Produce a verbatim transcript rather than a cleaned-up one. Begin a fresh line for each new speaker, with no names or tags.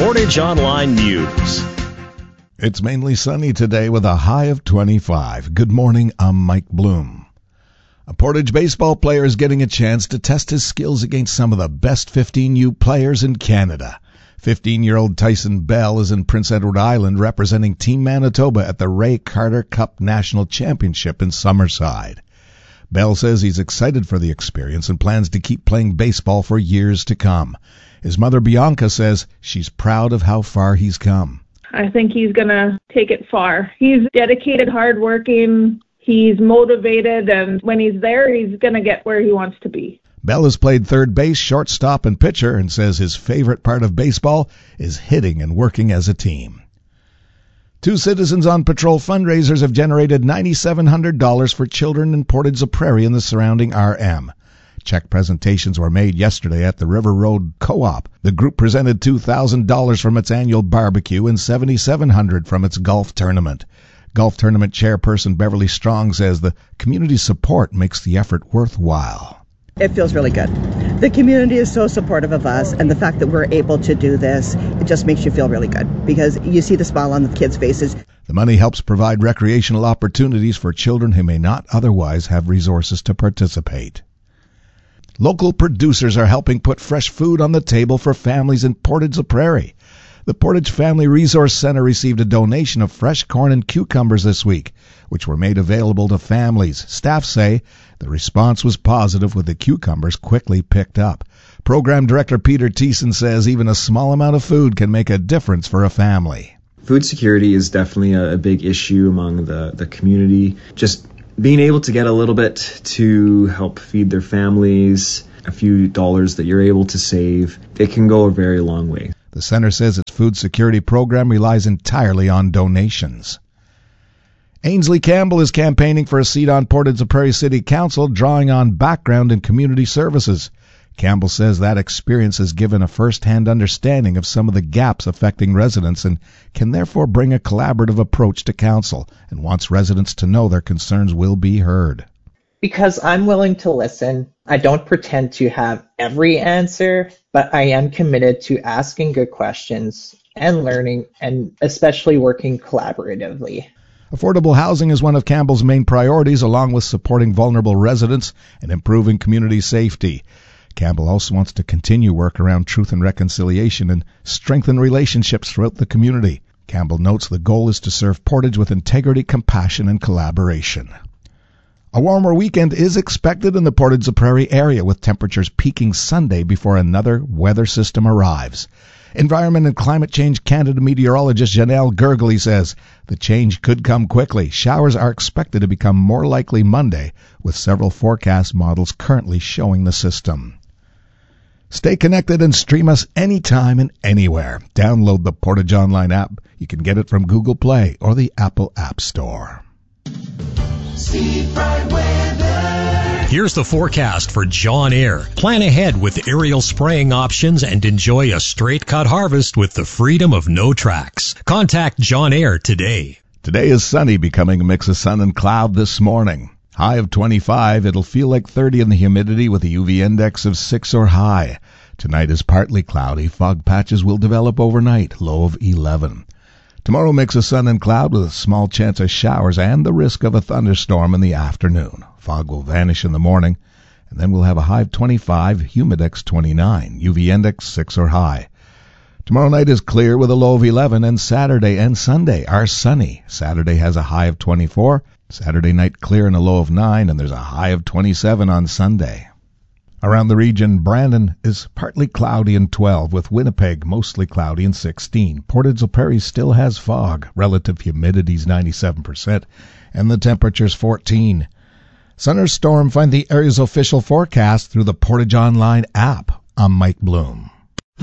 Portage Online News.
It's mainly sunny today with a high of twenty-five. Good morning, I'm Mike Bloom. A Portage baseball player is getting a chance to test his skills against some of the best fifteen U players in Canada. fifteen-year-old Tyson Bell is in Prince Edward Island representing Team Manitoba at the Ray Carter Cup National Championship in Summerside. Bell says he's excited for the experience and plans to keep playing baseball for years to come. His mother Bianca says she's proud of how far he's come.
I think he's going to take it far. He's dedicated, hardworking, he's motivated, and when he's there, he's going to get where he wants to be.
Bell has played third base, shortstop, and pitcher and says his favorite part of baseball is hitting and working as a team. Two Citizens on Patrol fundraisers have generated nine thousand seven hundred dollars for children in Portage-la-Prairie and the surrounding R M. Check presentations were made yesterday at the River Road Co-op. The group presented two thousand dollars from its annual barbecue and seven thousand seven hundred dollars from its golf tournament. Golf tournament chairperson Beverly Strong says the community support makes the effort worthwhile.
It feels really good. The community is so supportive of us, and the fact that we're able to do this, it just makes you feel really good because you see the smile on the kids' faces.
The money helps provide recreational opportunities for children who may not otherwise have resources to participate. Local producers are helping put fresh food on the table for families in Portage-la-Prairie. The Portage Family Resource Center received a donation of fresh corn and cucumbers this week, which were made available to families. Staff say the response was positive, with the cucumbers quickly picked up. Program Director Peter Thiessen says even a small amount of food can make a difference for a family.
Food security is definitely a, a big issue among the, the community. Just being able to get a little bit to help feed their families, a few dollars that you're able to save, it can go a very long way.
The center says its food security program relies entirely on donations. Ainsley Campbell is campaigning for a seat on Portage-la-Prairie City Council, drawing on background in community services. Campbell says that experience has given a first-hand understanding of some of the gaps affecting residents and can therefore bring a collaborative approach to council, and wants residents to know their concerns will be heard.
Because I'm willing to listen. I don't pretend to have every answer, but I am committed to asking good questions and learning, and especially working collaboratively.
Affordable housing is one of Campbell's main priorities, along with supporting vulnerable residents and improving community safety. Campbell also wants to continue work around truth and reconciliation and strengthen relationships throughout the community. Campbell notes the goal is to serve Portage with integrity, compassion, and collaboration. A warmer weekend is expected in the Portage-la-Prairie area, with temperatures peaking Sunday before another weather system arrives. Environment and Climate Change Canada meteorologist Janelle Gurgley says the change could come quickly. Showers are expected to become more likely Monday, with several forecast models currently showing the system. Stay connected and stream us anytime and anywhere. Download the Portage Online app. You can get it from Google Play or the Apple App Store.
Here's the forecast for John Eyre. Plan ahead with aerial spraying options and enjoy a straight-cut harvest with the freedom of no tracks. Contact John Eyre today.
Today is sunny, becoming a mix of sun and cloud this morning. High of twenty-five. It'll feel like thirty in the humidity with a U V index of six or high. Tonight is partly cloudy. Fog patches will develop overnight. Low of eleven. Tomorrow mix of sun and cloud with a small chance of showers and the risk of a thunderstorm in the afternoon. Fog will vanish in the morning, and then we'll have a high of twenty-five, humidex twenty-nine, U V index six or high. Tomorrow night is clear with a low of eleven, and Saturday and Sunday are sunny. Saturday has a high of twenty-four, Saturday night clear and a low of nine, and there's a high of twenty-seven on Sunday. Around the region, Brandon is partly cloudy and twelve, with Winnipeg mostly cloudy and sixteen. Portage-la-Prairie still has fog. Relative humidity is ninety-seven percent, and the temperature's fourteen. Sun or storm, find the area's official forecast through the Portage Online app. I'm Mike Bloom.